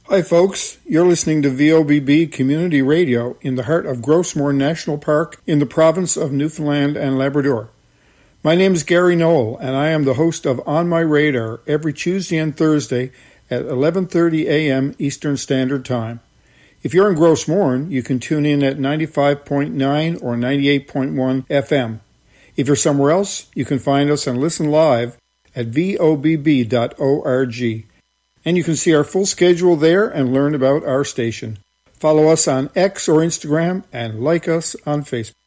Hi folks, you're listening to VOBB Community Radio in the heart of Grossmoor National Park in the province of Newfoundland and Labrador. My name is Gary Knoll and I am the host of On My Radar every Tuesday and Thursday at 11:30 a.m. Eastern Standard Time. If you're in Grossmoor, you can tune in at 95.9 or 98.1 FM. If you're somewhere else, you can find us and listen live at vobb.org. And you can see our full schedule there and learn about our station. Follow us on X or Instagram and like us on Facebook.